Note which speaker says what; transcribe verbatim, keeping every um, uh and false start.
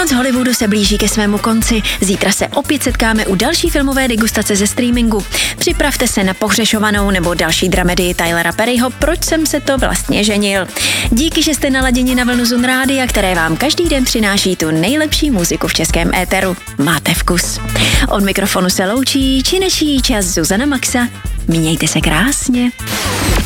Speaker 1: Noc Hollywoodu se blíží ke svému konci. Zítra se opět setkáme u další filmové degustace ze streamingu. Připravte se na Pohřešovanou nebo další dramedii Tylera Perryho Proč jsem se to vlastně ženil. Díky, že jste naladěni na vlnu Zun Rádia, které vám každý den přináší tu nejlepší muziku v českém éteru. Máte vkus. Od mikrofonu se loučí činečí čas Zuzana Maxa. Mějte se krásně.